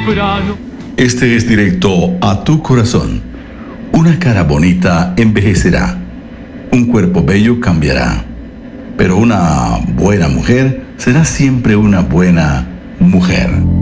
temprano. Este es directo a tu corazón. Una cara bonita envejecerá. Un cuerpo bello cambiará. Pero una buena mujer será siempre una buena mujer.